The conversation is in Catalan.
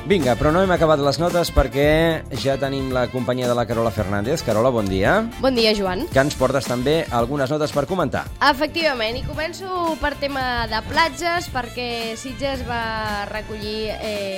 Vinga, però no hem acabat les notes perquè ja tenim la companyia de la Carola Fernández. Carola, bon dia. Bon dia, Joan. Que ens portes també algunes notes per comentar. Efectivament, i començo per tema de platges, perquè Sitges va recollir